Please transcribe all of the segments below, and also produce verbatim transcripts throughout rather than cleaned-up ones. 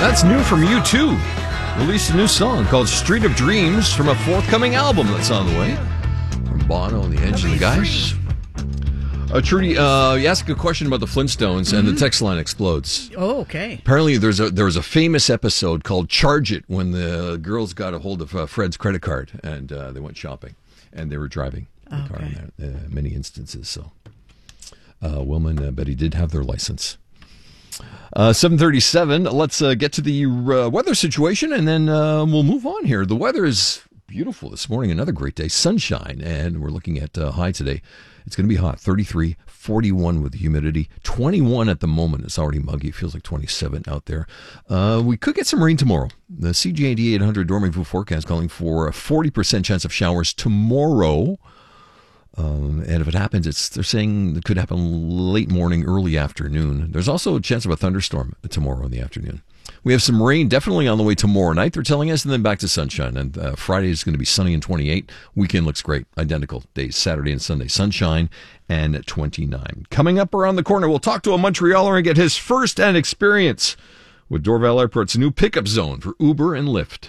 That's new from U two. Released a new song called Street of Dreams from a forthcoming album that's on the way. From Bono and the Edge and the Guys. Uh, Trudy, uh, you asked a question about the Flintstones, mm-hmm. and the text line explodes. Oh, okay. Apparently, there's a there was a famous episode called "Charge It" when the girls got a hold of uh, Fred's credit card and uh, they went shopping, and they were driving the okay. car in that, uh, many instances. So, uh, Wilma and uh, Betty did have their license. Uh, seven thirty-seven. Let's uh, get to the uh, weather situation, and then uh, we'll move on here. The weather is beautiful this morning. Another great day, sunshine, and we're looking at uh, high today. It's going to be hot, thirty-three, forty-one with the humidity, twenty-one at the moment. It's already muggy. It feels like twenty-seven out there. Uh, we could get some rain tomorrow. The C J A D eight hundred Dormez-vous forecast calling for a forty percent chance of showers tomorrow. Um, and if it happens, it's they're saying it could happen late morning, early afternoon. There's also a chance of a thunderstorm tomorrow in the afternoon. We have some rain definitely on the way tomorrow night, they're telling us, and then back to sunshine. And uh, Friday is going to be sunny and twenty-eight. Weekend looks great. Identical days, Saturday and Sunday, sunshine and twenty-nine. Coming up around the corner, we'll talk to a Montrealer and get his first-hand experience with Dorval Airport's new pickup zone for Uber and Lyft.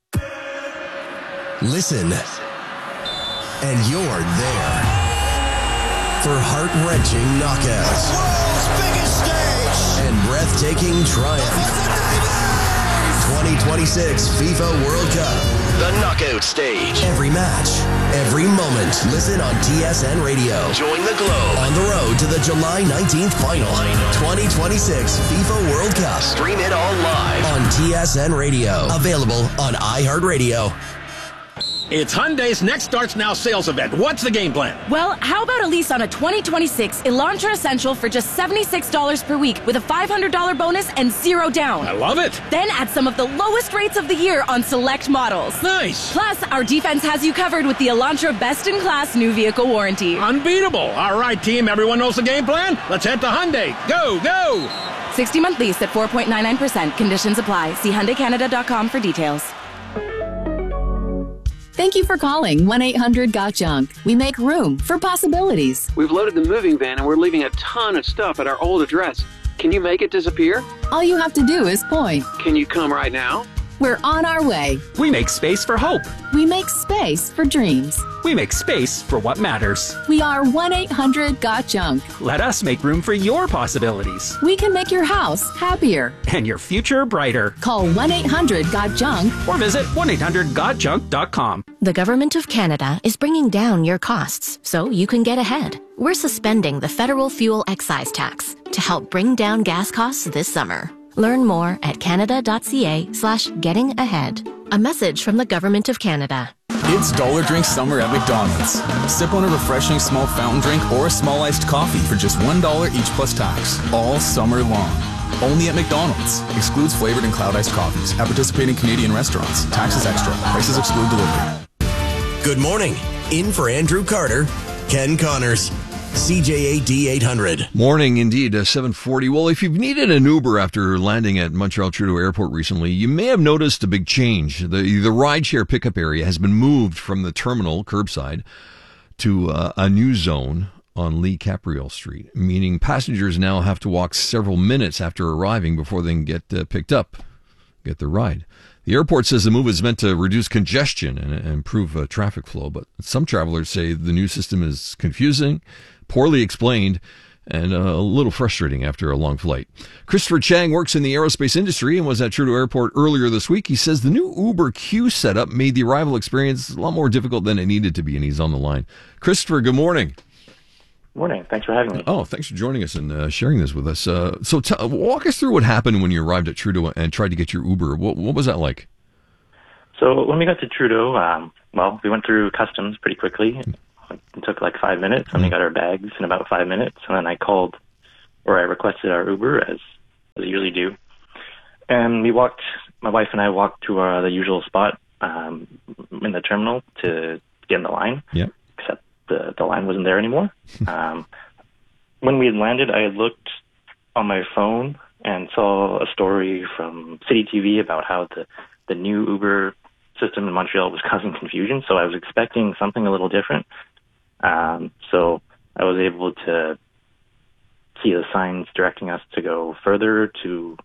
Listen, and you're there for heart-wrenching knockouts. World's biggest stage! And breathtaking triumph. twenty twenty-six FIFA World Cup. The knockout stage. Every match, every moment. Listen on T S N Radio. Join the Globe on the road to the July nineteenth final. twenty twenty-six FIFA World Cup. Stream it all live on T S N Radio. Available on iHeartRadio. It's Hyundai's Next Starts Now sales event. What's the game plan? Well, how about a lease on a twenty twenty-six Elantra Essential for just seventy-six dollars per week with a five hundred dollars bonus and zero down? I love it. Then add some of the lowest rates of the year on select models. Nice. Plus, our defense has you covered with the Elantra best-in-class new vehicle warranty. Unbeatable. All right, team. Everyone knows the game plan? Let's head to Hyundai. Go, go. sixty-month lease at four point nine nine percent. Conditions apply. See Hyundai Canada dot com for details. Thank you for calling one eight hundred got junk. We make room for possibilities. We've loaded the moving van and we're leaving a ton of stuff at our old address. Can you make it disappear? All you have to do is point. Can you come right now? We're on our way. We make space for hope. We make space for dreams. We make space for what matters. We are one eight hundred got junk. Let us make room for your possibilities. We can make your house happier. And your future brighter. Call one eight hundred got junk. Or visit one eight hundred got junk dot com. The Government of Canada is bringing down your costs so you can get ahead. We're suspending the federal fuel excise tax to help bring down gas costs this summer. Learn more at canada.ca slash getting ahead. A message from the Government of Canada. It's Dollar Drink Summer at McDonald's. Sip on a refreshing small fountain drink or a small iced coffee for just one dollar each plus tax. All summer long. Only at McDonald's. Excludes flavored and cloud iced coffees. At participating Canadian restaurants. Taxes extra. Prices exclude delivery. Good morning. In for Andrew Carter, Ken Connors. C J A D eight hundred. Morning, indeed, uh, seven forty. Well, if you've needed an Uber after landing at Montreal Trudeau Airport recently, you may have noticed a big change. The, the rideshare pickup area has been moved from the terminal, curbside, to uh, a new zone on Lee Capriole Street, meaning passengers now have to walk several minutes after arriving before they can get uh, picked up, get their ride. The airport says the move is meant to reduce congestion and, and improve uh, traffic flow, but some travelers say the new system is confusing, poorly explained, and uh, a little frustrating after a long flight. Christopher Chang works in the aerospace industry and was at Trudeau Airport earlier this week. He says the new Uber queue setup made the arrival experience a lot more difficult than it needed to be, and he's on the line. Christopher, good morning. Morning. Thanks for having me. Oh, thanks for joining us and uh, sharing this with us. Uh, so t- walk us through what happened when you arrived at Trudeau and tried to get your Uber. What, what was that like? So when we got to Trudeau, um, well, we went through customs pretty quickly. It took like five minutes, and we got our bags in about five minutes. And then I called, or I requested our Uber, as, as I usually do. And we walked, my wife and I walked to uh, the usual spot um, in the terminal to get in the line. Yeah. Except the, the line wasn't there anymore. um, when we had landed, I had looked on my phone and saw a story from City T V about how the, the new Uber system in Montreal was causing confusion. So I was expecting something a little different. Um, so I was able to see the signs directing us to go further to the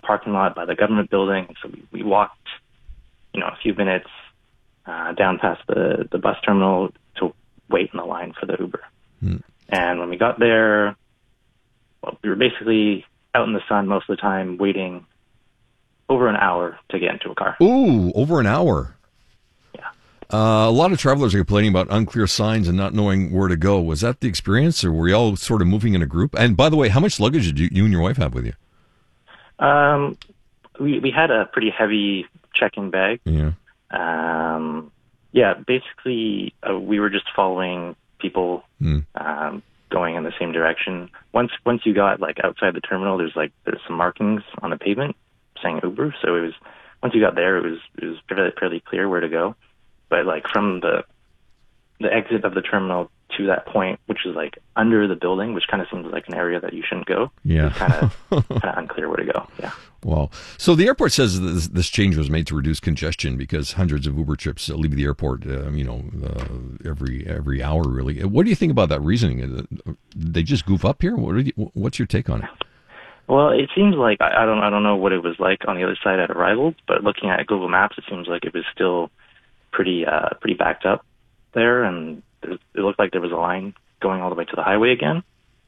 parking lot by the government building. So we, we walked, you know, a few minutes uh, down past the, the bus terminal to wait in the line for the Uber. Hmm. And when we got there, well, we were basically out in the sun most of the time, waiting over an hour to get into a car. Ooh, over an hour. Yeah. Uh, a lot of travelers are complaining about unclear signs and not knowing where to go. Was that the experience, or were you all sort of moving in a group? And by the way, how much luggage did you, you and your wife have with you? Um, we we had a pretty heavy check-in bag. Yeah. Um, yeah, basically, uh, we were just following people mm. um, going in the same direction. Once once you got like outside the terminal, there's like there's some markings on the pavement saying Uber. So it was once you got there, it was it was fairly, fairly clear where to go. But like from the the exit of the terminal to that point, which is like under the building, which kind of seems like an area that you shouldn't go. Yeah, it's kind of kind of unclear where to go. Yeah. Wow. So the airport says this, this change was made to reduce congestion because hundreds of Uber trips leave the airport, uh, you know, uh, every every hour. Really, what do you think about that reasoning? They just goof up here. What you, what's your take on it? Well, it seems like I, I don't I don't know what it was like on the other side at arrival, but looking at Google Maps, it seems like it was still pretty uh, pretty backed up there, and it looked like there was a line going all the way to the highway again.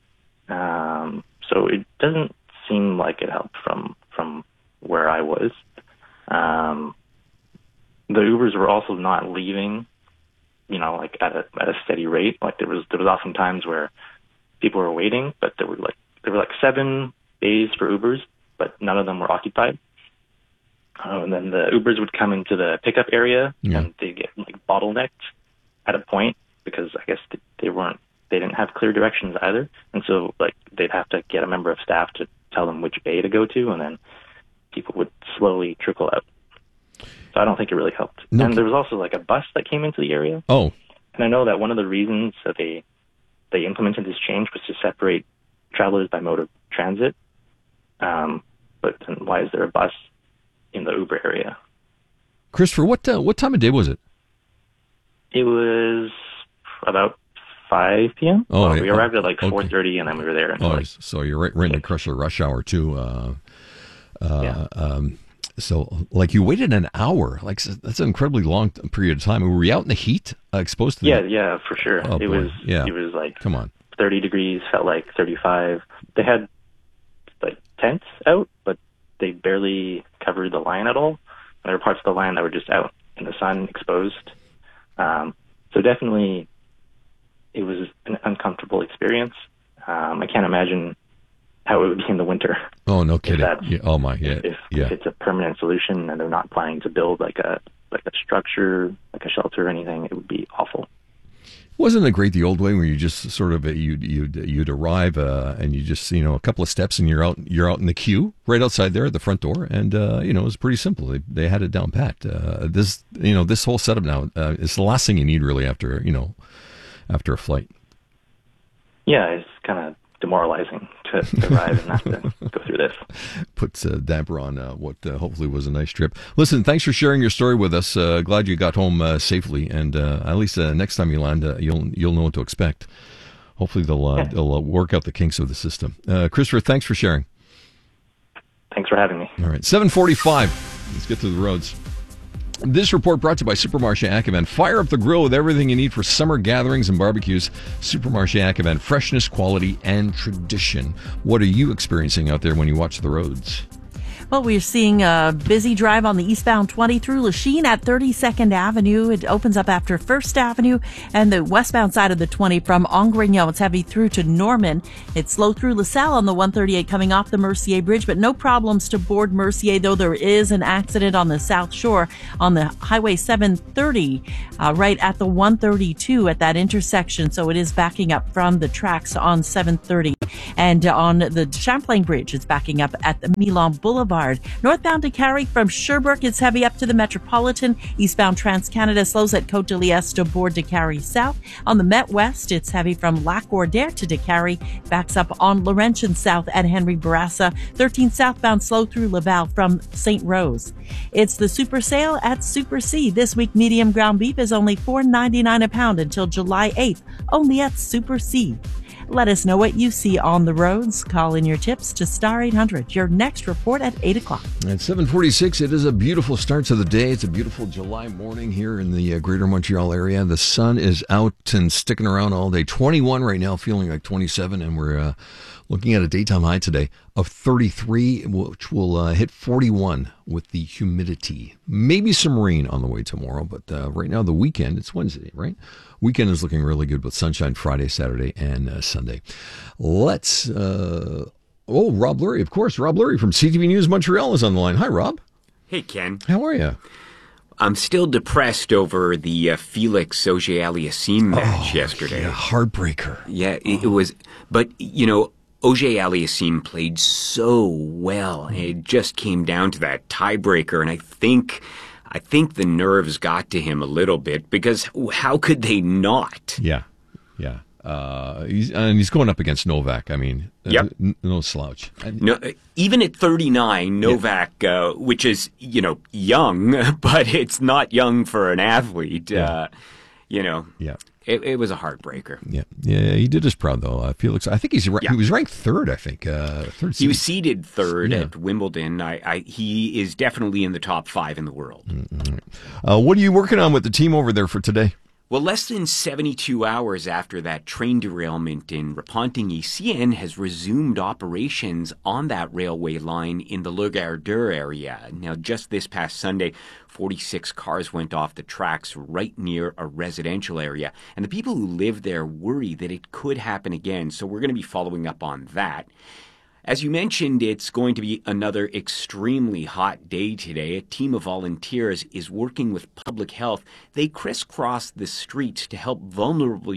Um, so it doesn't seem like it helped from from where I was. Um, the Ubers were also not leaving, you know, like at a at a steady rate. Like there was there was often times where people were waiting, but there were like there were like seven days for Ubers, but none of them were occupied. Uh, and then the Ubers would come into the pickup area, yeah. and they get like bottlenecked at a point because I guess they weren't they didn't have clear directions either, and so like they'd have to get a member of staff to tell them which bay to go to, and then people would slowly trickle out. So I don't think it really helped. No. And there was also like a bus that came into the area. Oh, and I know that one of the reasons that they they implemented this change was to separate travelers by mode of transit. Um, but then why is there a bus in the Uber area? Christopher, what uh, what time of day was it? It was about five p.m. Oh, well, yeah. we arrived at like okay. four thirty, and then we were there until oh, like so you're right, right in the crush of rush hour too. Uh, uh, yeah. Um, so like you waited an hour, like that's an incredibly long period of time. Were you out in the heat, uh, exposed to? Yeah, the... yeah, for sure. Oh, it boy. was. Yeah. It was like come on, thirty degrees. Felt like thirty-five. They had like tents out, but they barely covered the line at all. There were parts of the line that were just out in the sun, exposed. Um, so definitely, it was an uncomfortable experience. Um, I can't imagine how it would be in the winter. Oh, no kidding! Yeah, oh my, yeah, if, yeah. if it's a permanent solution and they're not planning to build like a like a structure, like a shelter or anything, it would be awful. Wasn't it great the old way where you just sort of you'd you'd you'd arrive uh, and you just you know a couple of steps and you're out you're out in the queue right outside there at the front door, and uh, you know it was pretty simple. They they had it down pat. Uh, this you know this whole setup now uh, is the last thing you need really after you know after a flight. Yeah, it's kind of demoralizing to, to arrive and have to go through this. Puts a damper on uh, what uh, hopefully was a nice trip. Listen, thanks for sharing your story with us. Uh, glad you got home uh, safely, and uh, at least uh, next time you land, uh, you'll you'll know what to expect. Hopefully they'll uh, yeah. they'll uh, work out the kinks of the system. Uh, Christopher, thanks for sharing. Thanks for having me. All right, seven forty-five. Let's get to the roads. This report brought to you by Supermarché Ativan. Fire up the grill with everything you need for summer gatherings and barbecues. Supermarché Ativan, freshness, quality, and tradition. What are you experiencing out there when you watch the roads? Well, we're seeing a busy drive on the eastbound twenty through Lachine at thirty-second Avenue. It opens up after First Avenue, and the westbound side of the twenty from Angrignon. It's heavy through to Norman. It's slow through LaSalle on the one thirty-eight coming off the Mercier Bridge, but no problems to board Mercier, though there is an accident on the South Shore on the Highway seven thirty, uh, right at the one thirty-two at that intersection. So it is backing up from the tracks on seven thirty. And on the Champlain Bridge, it's backing up at the Milan Boulevard. Northbound to Carrie from Sherbrooke, it's heavy up to the Metropolitan. Eastbound Trans-Canada slows at Côte de Liesse to board to Carrie South. On the Met West, it's heavy from Lac-Ordère to DeCarry. Backs up on Laurentian South at Henry Bourassa. thirteen southbound slow through Laval from Saint Rose. It's the Super Sale at Super C. This week, medium ground beef is only four ninety-nine a pound until July eighth, only at Super C. Let us know what you see on the roads. Call in your tips to Star eight hundred. Your next report at eight o'clock. At seven forty-six, it is a beautiful start to the day. It's a beautiful July morning here in the uh, greater Montreal area. The sun is out and sticking around all day. twenty-one right now, feeling like twenty-seven, and we're uh, looking at a daytime high today of thirty-three, which will uh, hit forty-one with the humidity. Maybe some rain on the way tomorrow, but uh, right now the weekend, it's Wednesday, right? Weekend is looking really good with sunshine Friday, Saturday, and uh, Sunday. Let's, uh, oh, Rob Lurie, of course. Rob Lurie from C T V News Montreal is on the line. Hi, Rob. Hey, Ken. How are you? I'm still depressed over the uh, Felix Auger-Aliassime match oh, yesterday. Yeah, heartbreaker. Yeah, it, it was, but, you know, Auger-Aliassime played so well. It just came down to that tiebreaker, and I think... I think the nerves got to him a little bit because how could they not? Yeah, yeah. Uh, he's, and he's going up against Novak. I mean, yep. uh, no slouch. No, even at thirty-nine, Novak, yeah. uh, which is, you know, young, but it's not young for an athlete. Yeah. Uh, you know, yeah. It, it was a heartbreaker. Yeah, yeah, he did us proud though. Uh, Felix, I think he's yeah. he was ranked third. I think uh, third. He was seeded third yeah. at Wimbledon. I, I, he is definitely in the top five in the world. Mm-hmm. Uh, what are you working on with the team over there for today? Well, less than seventy-two hours after that train derailment in Repentigny, C N has resumed operations on that railway line in the Le Gardeur area. Now, just this past Sunday, forty-six cars went off the tracks right near a residential area. And the people who live there worry that it could happen again, so we're going to be following up on that. As you mentioned, it's going to be another extremely hot day today. A team of volunteers is working with public health. They crisscross the streets to help vulnerable,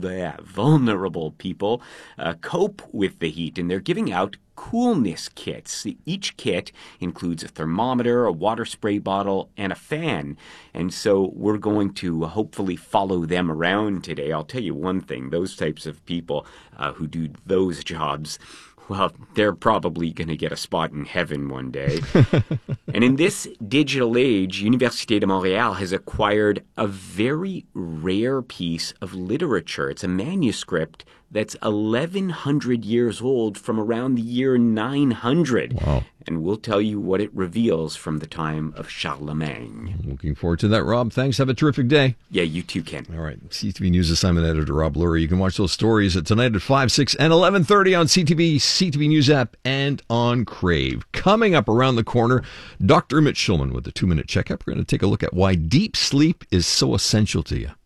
vulnerable people uh, cope with the heat, and they're giving out coolness kits. Each kit includes a thermometer, a water spray bottle, and a fan. And so we're going to hopefully follow them around today. I'll tell you one thing, those types of people uh, who do those jobs, well, they're probably going to get a spot in heaven one day. And in this digital age, Université de Montréal has acquired a very rare piece of literature. It's a manuscript that's eleven hundred years old from around the year nine hundred. Wow. And we'll tell you what it reveals from the time of Charlemagne. Looking forward to that, Rob. Thanks. Have a terrific day. Yeah, you too, Ken. All right. C T V News assignment editor Rob Lurie. You can watch those stories at tonight at five, six, and eleven thirty on C T V, C T V News app, and on Crave. Coming up around the corner, Doctor Mitch Schulman with the two-minute checkup. We're going to take a look at why deep sleep is so essential to you.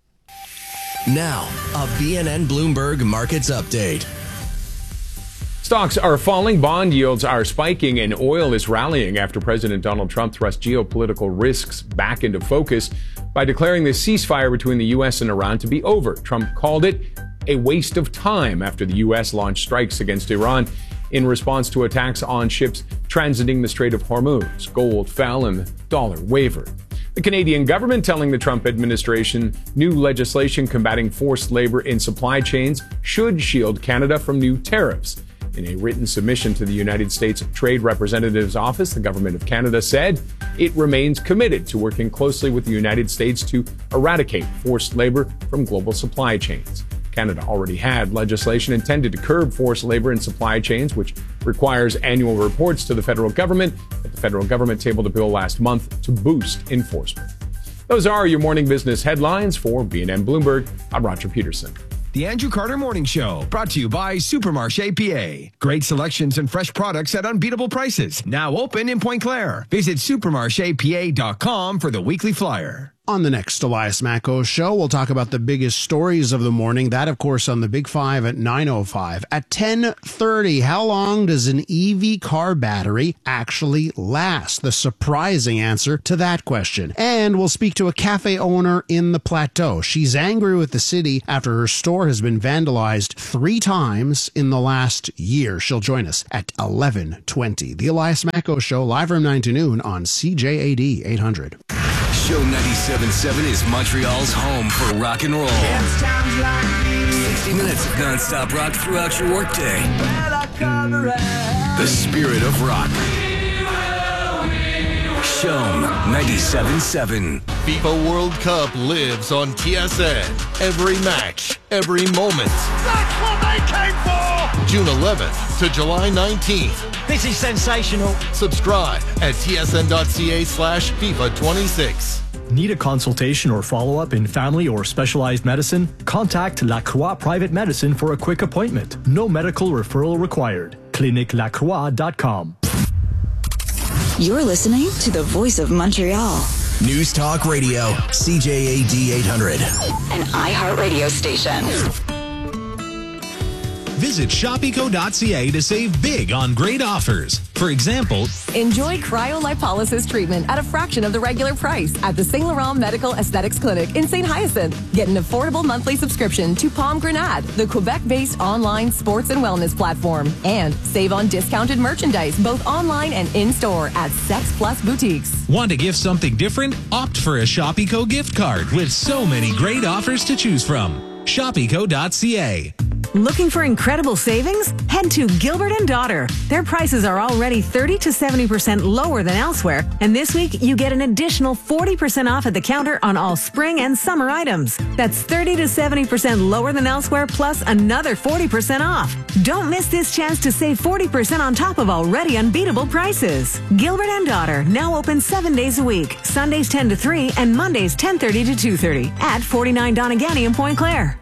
Now, a B N N Bloomberg Markets Update. Stocks are falling, bond yields are spiking, and oil is rallying after President Donald Trump thrust geopolitical risks back into focus by declaring the ceasefire between the U S and Iran to be over. Trump called it a waste of time after the U S launched strikes against Iran in response to attacks on ships transiting the Strait of Hormuz. Gold fell and the dollar wavered. The Canadian government telling the Trump administration new legislation combating forced labor in supply chains should shield Canada from new tariffs. In a written submission to the United States Trade Representative's Office, the Government of Canada said it remains committed to working closely with the United States to eradicate forced labor from global supply chains. Canada already had legislation intended to curb forced labor in supply chains, which requires annual reports to the federal government. But the federal government tabled a bill last month to boost enforcement. Those are your morning business headlines. For B N N Bloomberg, I'm Roger Peterson. The Andrew Carter Morning Show, brought to you by Supermarché P A. Great selections and fresh products at unbeatable prices. Now open in Pointe Claire. Visit supermarché p a dot com for the weekly flyer. On the next Elias Macko show, we'll talk about the biggest stories of the morning. That, of course, on the Big Five at nine oh five. At ten thirty, how long does an E V car battery actually last? The surprising answer to that question. And we'll speak to a cafe owner in the Plateau. She's angry with the city after her store has been vandalized three times in the last year. She'll join us at eleven twenty. The Elias Macko show, live from nine to noon on C J A D eight hundred. Show ninety-seven point seven is Montreal's home for rock and roll. sixty minutes of non-stop rock throughout your workday. The spirit of rock. Show ninety-seven point seven. FIFA World Cup lives on T S N. Every match, every moment. That's what they came for! June eleventh to July nineteenth. This is sensational. Subscribe at tsn.ca slash FIFA 26. Need a consultation or follow-up in family or specialized medicine? Contact La Croix Private Medicine for a quick appointment. No medical referral required. clinique lacroix dot com. You're listening to the Voice of Montreal. News Talk Radio, C J A D eight hundred. An iHeartRadio station. Visit shop eco dot c a to save big on great offers. For example, enjoy cryolipolysis treatment at a fraction of the regular price at the Saint Laurent Medical Aesthetics Clinic in Saint Hyacinthe. Get an affordable monthly subscription to Palm Grenade, the Quebec-based online sports and wellness platform. And save on discounted merchandise, both online and in-store at Sex Plus Boutiques. Want to gift something different? Opt for a Shop Eco gift card with so many great offers to choose from. shop eco dot c a. Looking for incredible savings? Head to Gilbert and Daughter. Their prices are already thirty to seventy percent lower than elsewhere, and this week you get an additional forty percent off at the counter on all spring and summer items. That's thirty to seventy percent lower than elsewhere, plus another forty percent off. Don't miss this chance to save forty percent on top of already unbeatable prices. Gilbert and Daughter, now open seven days a week, Sundays ten to three and Mondays ten thirty to two thirty at forty-nine Donegany in Point Claire.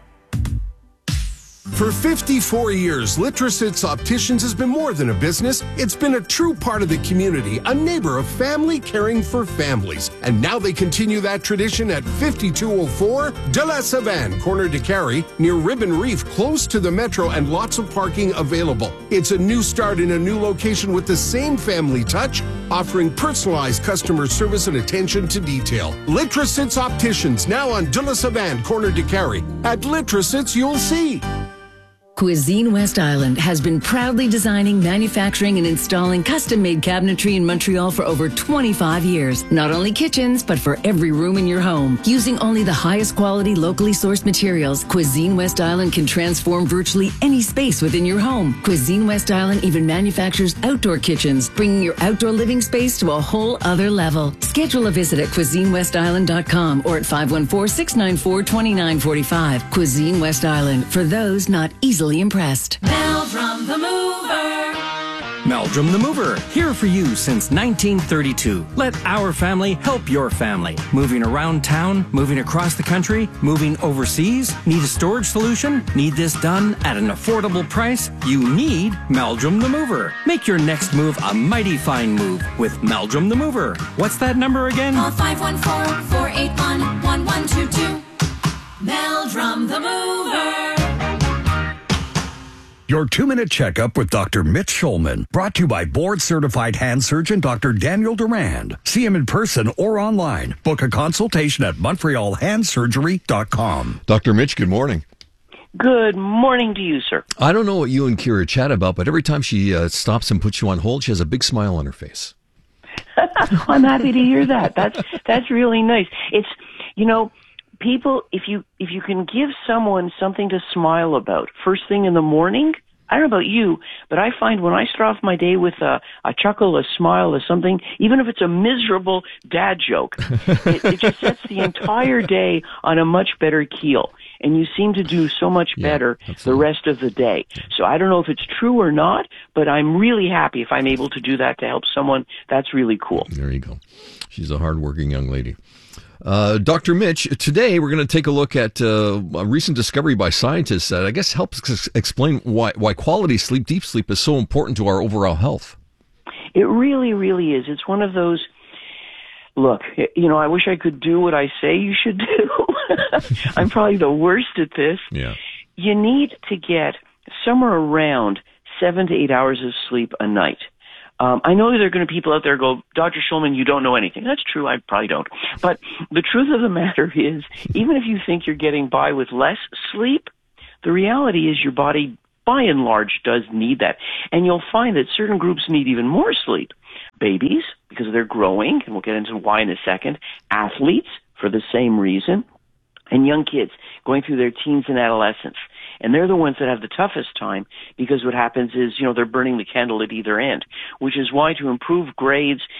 For fifty-four years, Litrosits Opticians has been more than a business. It's been a true part of the community, a neighbor of family caring for families. And now they continue that tradition at fifty-two oh four De La Savane, corner de Carrie, near Ribbon Reef, close to the metro and lots of parking available. It's a new start in a new location with the same family touch, offering personalized customer service and attention to detail. Litrosits Opticians, now on De La Savane, corner de Carrie. At Litrosits, you'll see. Cuisine West Island has been proudly designing, manufacturing, and installing custom-made cabinetry in Montreal for over twenty-five years. Not only kitchens, but for every room in your home. Using only the highest quality, locally sourced materials, Cuisine West Island can transform virtually any space within your home. Cuisine West Island even manufactures outdoor kitchens, bringing your outdoor living space to a whole other level. Schedule a visit at cuisine west island dot com or at five one four, six nine four, two nine four five. Cuisine West Island, for those not easily impressed. Meldrum the Mover. Meldrum the Mover, here for you since nineteen thirty-two. Let our family help your family. Moving around town, moving across the country, moving overseas. Need a storage solution? Need this done at an affordable price? You need Meldrum the Mover. Make your next move a mighty fine move with Meldrum the Mover. What's that number again? Call five one four, four eight one, one one two two. Meldrum the Mover. Your two-minute checkup with Doctor Mitch Schulman, brought to you by board-certified hand surgeon Doctor Daniel Durand. See him in person or online. Book a consultation at montreal hand surgery dot com. Doctor Mitch, good morning. Good morning to you, sir. I don't know what you and Kira chat about, but every time she uh, stops and puts you on hold, she has a big smile on her face. I'm happy to hear that. That's that's really nice. It's, you know, people, if you if you can give someone something to smile about first thing in the morning, I don't know about you, but I find when I start off my day with a, a chuckle, a smile, or something, even if it's a miserable dad joke, it, it just sets the entire day on a much better keel. And you seem to do so much Yeah, better absolutely. the rest of the day. So I don't know if it's true or not, but I'm really happy if I'm able to do that to help someone. That's really cool. There you go. She's a hardworking young lady. Uh, Doctor Mitch, today we're going to take a look at uh, a recent discovery by scientists that I guess helps ex- explain why, why quality sleep, deep sleep, is so important to our overall health. It really, really is. It's one of those, look, you know, I wish I could do what I say you should do. I'm probably the worst at this. Yeah. You need to get somewhere around seven to eight hours of sleep a night. Um, I know there are going to be people out there who go, Doctor Schulman, you don't know anything. That's true. I probably don't. But the truth of the matter is, even if you think you're getting by with less sleep, the reality is your body, by and large, does need that. And you'll find that certain groups need even more sleep. Babies, because they're growing, and we'll get into why in a second. Athletes, for the same reason. And young kids going through their teens and adolescence. And they're the ones that have the toughest time because what happens is, you know, they're burning the candle at either end, which is why to improve grades,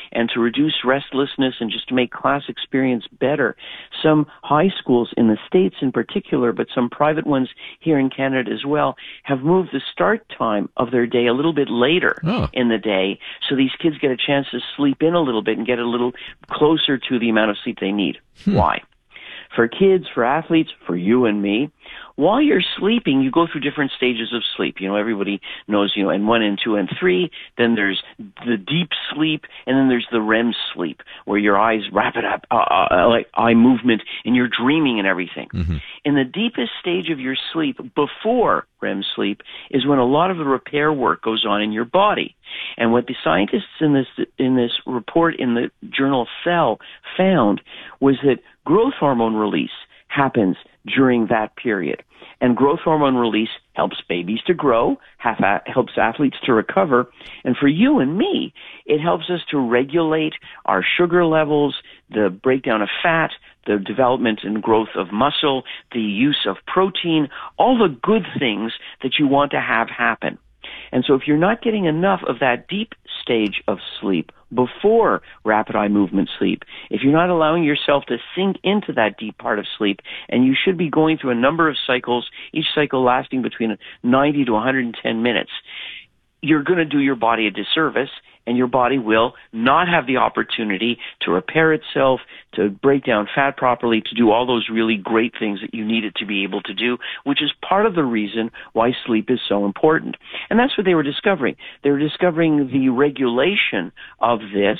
and to reduce restlessness and just to make class experience better. Some high schools in the States in particular, but some private ones here in Canada as well, have moved the start time of their day a little bit later oh. in the day, so these kids get a chance to sleep in a little bit and get a little closer to the amount of sleep they need. Hmm. Why? For kids, for athletes, for you and me, while you're sleeping, you go through different stages of sleep. You know, everybody knows, you know, and one and two and three, then there's the deep sleep, and then there's the R E M sleep, where your eyes rapid up, uh, uh, like eye movement, and you're dreaming and everything. Mm-hmm. In the deepest stage of your sleep, before R E M sleep, is when a lot of the repair work goes on in your body. And what the scientists in this in this report in the journal Cell found was that growth hormone release happens during that period. And growth hormone release helps babies to grow, half a- helps athletes to recover, and for you and me, it helps us to regulate our sugar levels, the breakdown of fat, the development and growth of muscle, the use of protein, all the good things that you want to have happen. And so if you're not getting enough of that deep stage of sleep before rapid eye movement sleep, if you're not allowing yourself to sink into that deep part of sleep, and you should be going through a number of cycles, each cycle lasting between ninety to one hundred ten minutes, you're going to do your body a disservice, and your body will not have the opportunity to repair itself, to break down fat properly, to do all those really great things that you need it to be able to do, which is part of the reason why sleep is so important. And that's what they were discovering. They were discovering the regulation of this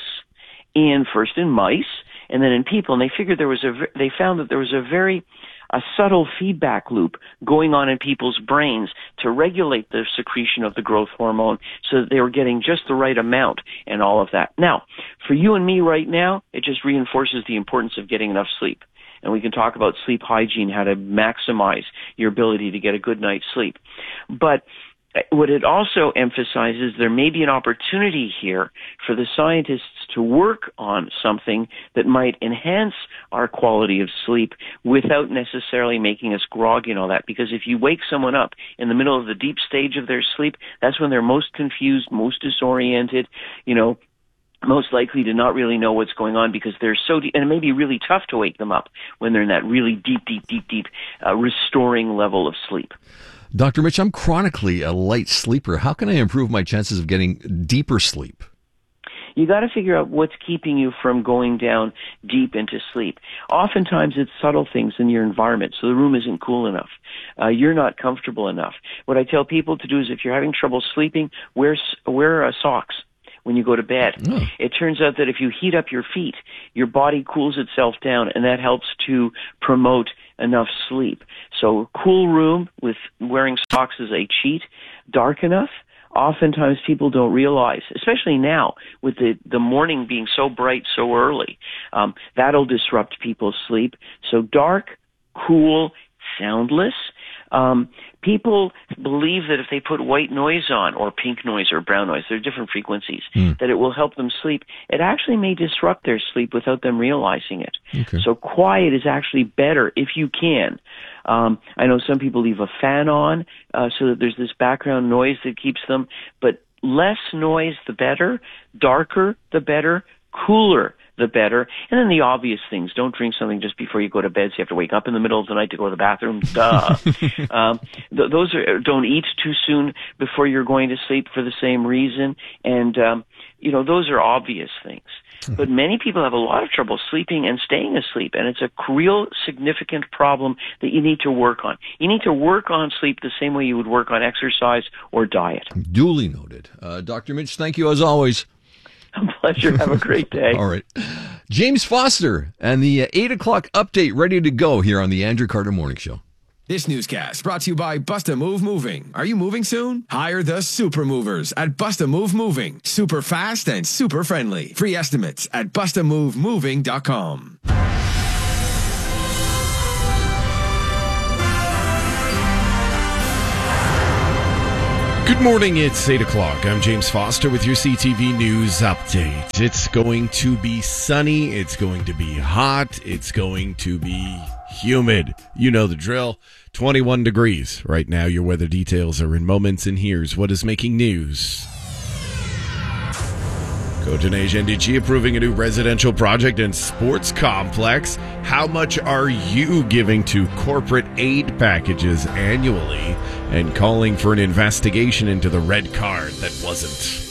in, first in mice, and then in people, and they figured there was a, they found that there was a very a subtle feedback loop going on in people's brains to regulate the secretion of the growth hormone so that they were getting just the right amount and all of that. Now, for you and me right now, it just reinforces the importance of getting enough sleep. And we can talk about sleep hygiene, how to maximize your ability to get a good night's sleep. But what it also emphasizes, there may be an opportunity here for the scientists to work on something that might enhance our quality of sleep without necessarily making us groggy and all that. Because if you wake someone up in the middle of the deep stage of their sleep, that's when they're most confused, most disoriented, you know, most likely to not really know what's going on because they're so deep, and it may be really tough to wake them up when they're in that really deep, deep, deep, deep uh, restoring level of sleep. Doctor Mitch, I'm chronically a light sleeper. How can I improve my chances of getting deeper sleep? You got to figure out what's keeping you from going down deep into sleep. Oftentimes it's subtle things in your environment. So the room isn't cool enough. Uh, you're not comfortable enough. What I tell people to do is if you're having trouble sleeping, wear, wear uh, socks when you go to bed. Oh. It turns out that if you heat up your feet, your body cools itself down, and that helps to promote enough sleep. So cool room with wearing socks is a cheat. Dark enough, oftentimes people don't realize, especially now with the, the morning being so bright so early, um, that'll disrupt people's sleep. So dark, cool, soundless. Um, people believe that if they put white noise on, or pink noise or brown noise, there are different frequencies, mm. that it will help them sleep. It actually may disrupt their sleep without them realizing it. Okay. So quiet is actually better if you can. Um, I know some people leave a fan on uh, so that there's this background noise that keeps them, but less noise the better, darker the better, cooler the better. And then the obvious things. Don't drink something just before you go to bed so you have to wake up in the middle of the night to go to the bathroom. Duh. um, th- those are, don't eat too soon before you're going to sleep for the same reason. And, um, you know, those are obvious things. But many people have a lot of trouble sleeping and staying asleep, and it's a real significant problem that you need to work on. You need to work on sleep the same way you would work on exercise or diet. Duly noted. Uh, Doctor Mitch, thank you as always. A pleasure. Have a great day. All right. James Foster and the uh, eight o'clock update ready to go here on the Andrew Carter Morning Show. This newscast brought to you by Busta Move Moving. Are you moving soon? Hire the super movers at Busta Move Moving. Super fast and super friendly. Free estimates at busta move moving dot com. Good morning, it's eight o'clock. I'm James Foster with your C T V News Update. It's going to be sunny, it's going to be hot, it's going to be humid. You know the drill. twenty-one degrees. Right now, your weather details are in moments, and here's what is making news. Côte-Neiges N D G approving a new residential project and sports complex. How much are you giving to corporate aid packages annually? And calling for an investigation into the red card that wasn't.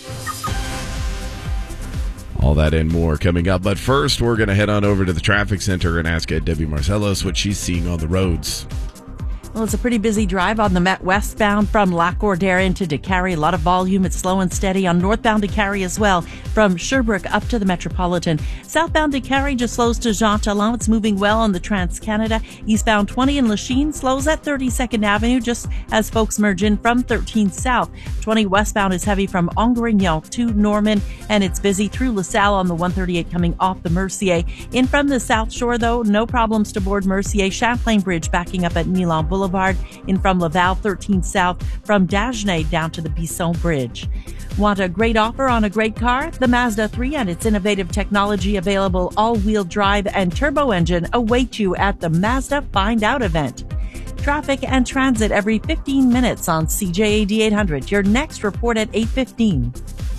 All that and more coming up. But first, we're going to head on over to the traffic center and ask Debbie Marcellos what she's seeing on the roads. Well, it's a pretty busy drive on the Met westbound from Lac-Cordaire into Décarie. A lot of volume. It's slow and steady on northbound Décarie as well, from Sherbrooke up to the Metropolitan. Southbound Décarie just slows to Jean Talon. It's moving well on the Trans-Canada. Eastbound twenty in Lachine slows at thirty-second Avenue just as folks merge in from thirteen South. twenty westbound is heavy from Angrignon to Norman, and it's busy through LaSalle on the one thirty-eight coming off the Mercier. In from the South Shore, though, no problems to board Mercier. Champlain Bridge backing up at Milan Boulevard. In from Laval, thirteen South, from Dagenais down to the Bisson Bridge. Want a great offer on a great car? The Mazda three and its innovative technology available all-wheel drive and turbo engine await you at the Mazda Find Out event. Traffic and transit every fifteen minutes on C J A D eight hundred. Your next report at eight fifteen.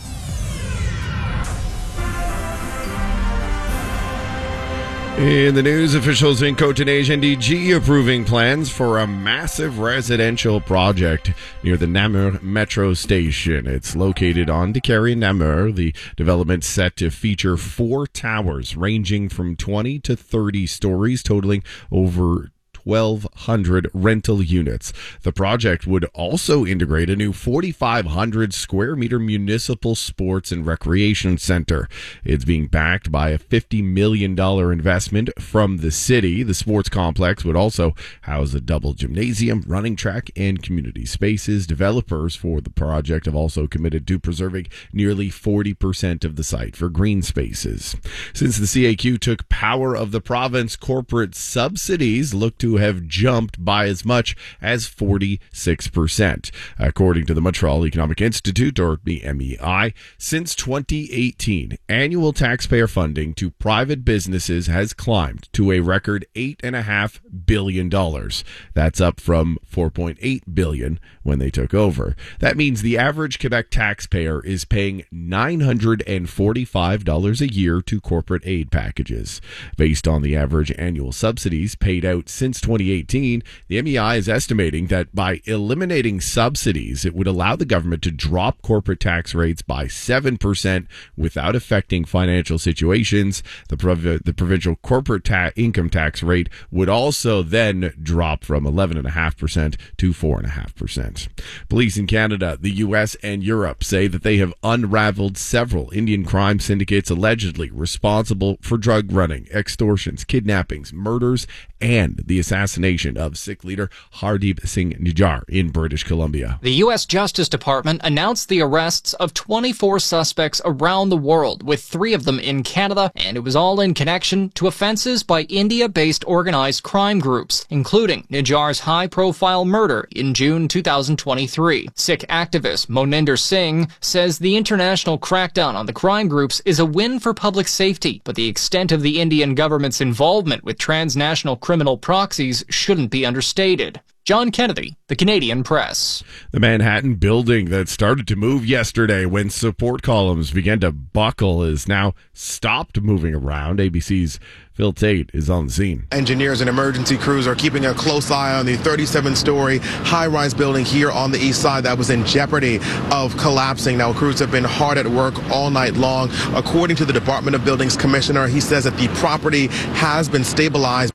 In the news, officials in Côte-Neiges N D G approving plans for a massive residential project near the Namur Metro Station. It's located on Décarie and Namur. The development set to feature four towers ranging from twenty to thirty stories, totaling over twelve hundred rental units. The project would also integrate a new forty-five hundred square meter municipal sports and recreation center. It's being backed by a fifty million dollars investment from the city. The sports complex would also house a double gymnasium, running track, and community spaces. Developers for the project have also committed to preserving nearly forty percent of the site for green spaces. Since the C A Q took power of the province, corporate subsidies look to have jumped by as much as forty-six percent. According to the Montreal Economic Institute, or the M E I, since twenty eighteen, annual taxpayer funding to private businesses has climbed to a record eight point five billion dollars. That's up from four point eight billion dollars when they took over. That means the average Quebec taxpayer is paying nine hundred forty-five dollars a year to corporate aid packages. Based on the average annual subsidies paid out since twenty eighteen, the M E I is estimating that by eliminating subsidies, it would allow the government to drop corporate tax rates by seven percent without affecting financial situations. The, prov- the provincial corporate ta- income tax rate would also then drop from eleven point five percent to four point five percent. Police in Canada, the U S, and Europe say that they have unraveled several Indian crime syndicates allegedly responsible for drug running, extortions, kidnappings, murders, and the assassination of Sikh leader Hardeep Singh Nijjar in British Columbia. The U S Justice Department announced the arrests of twenty-four suspects around the world, with three of them in Canada, and it was all in connection to offenses by India-based organized crime groups, including Nijjar's high-profile murder in June two thousand twenty-three. Sikh activist Moninder Singh says the international crackdown on the crime groups is a win for public safety, but the extent of the Indian government's involvement with transnational criminal proxies shouldn't be understated. John Kennedy, The Canadian Press. The Manhattan building that started to move yesterday when support columns began to buckle is now stopped moving around. A B C's Phil Tate is on the scene. Engineers and emergency crews are keeping a close eye on the thirty-seven story high-rise building here on the east side that was in jeopardy of collapsing. Now, crews have been hard at work all night long. According to the Department of Buildings Commissioner, he says that the property has been stabilized.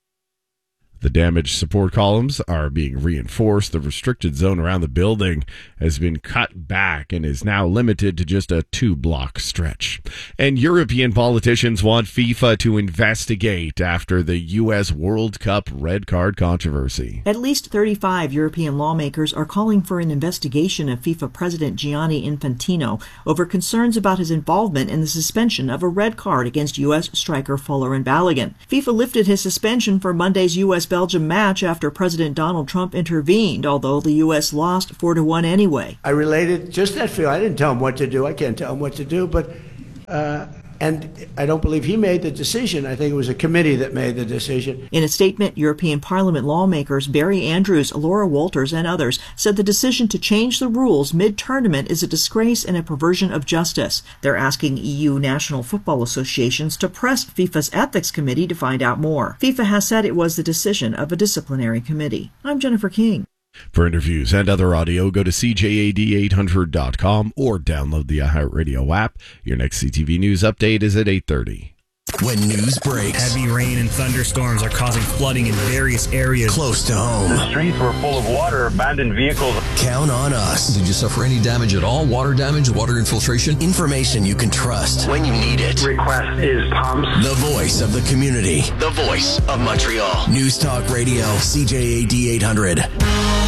The damaged support columns are being reinforced. The restricted zone around the building has been cut back and is now limited to just a two-block stretch. And European politicians want FIFA to investigate after the U S World Cup red card controversy. At least thirty-five European lawmakers are calling for an investigation of FIFA President Gianni Infantino over concerns about his involvement in the suspension of a red card against U S striker Folarin Balogun. FIFA lifted his suspension for Monday's U S Belgium match after President Donald Trump intervened, although the U S lost four to one anyway. I related just that feel. I didn't tell him what to do. I can't tell him what to do, but uh, And I don't believe he made the decision. I think it was a committee that made the decision. In a statement, European Parliament lawmakers Barry Andrews, Laura Walters, and others said the decision to change the rules mid-tournament is a disgrace and a perversion of justice. They're asking E U national football associations to press FIFA's ethics committee to find out more. FIFA has said it was the decision of a disciplinary committee. I'm Jennifer King. For interviews and other audio, go to C J A D eight hundred dot com or download the iHeartRadio app. Your next C T V News update is at eight thirty. When news breaks, heavy rain and thunderstorms are causing flooding in various areas close to home. The streets were full of water, abandoned vehicles. Count on us. Did you suffer any damage at all? Water damage, water infiltration? Information you can trust when you need it. Request is pumps. The voice of the community. The voice of Montreal. News Talk Radio, C J A D eight hundred.